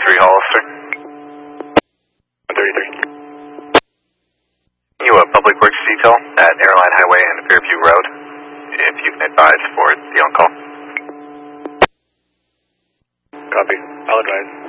133 Hollister. 133. You a public works detail at Airline Highway and Fairview Road. If you can advise for the on-call. Copy. I'll advise.